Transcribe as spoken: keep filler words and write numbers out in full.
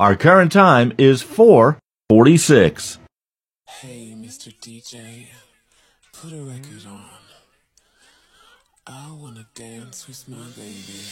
Our current time is four forty-six. Hey, Mister D J, put a record on. I wanna dance with my baby.